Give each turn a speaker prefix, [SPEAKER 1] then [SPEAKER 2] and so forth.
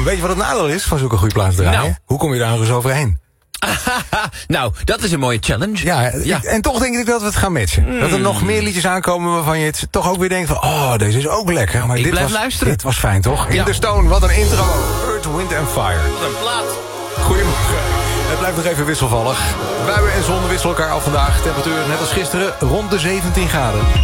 [SPEAKER 1] Weet je wat het nadeel is van zulke goede plaats draaien?
[SPEAKER 2] Nou.
[SPEAKER 1] Hoe kom je daar nog eens overheen?
[SPEAKER 2] Nou, dat is een mooie challenge.
[SPEAKER 1] Ja. En toch denk ik dat we het gaan matchen. Dat er nog meer liedjes aankomen waarvan je het toch ook weer denkt van... oh, deze is ook lekker. Maar
[SPEAKER 2] Ik blijf luisteren.
[SPEAKER 1] Dit was fijn, toch?
[SPEAKER 2] Ja.
[SPEAKER 1] In the Stone, wat een intro. Earth, Wind and Fire.
[SPEAKER 2] Wat een plaat.
[SPEAKER 1] Goedemorgen. Het blijft nog even wisselvallig. Buien en zon wisselen elkaar af vandaag. Temperatuur net als gisteren rond de 17 graden.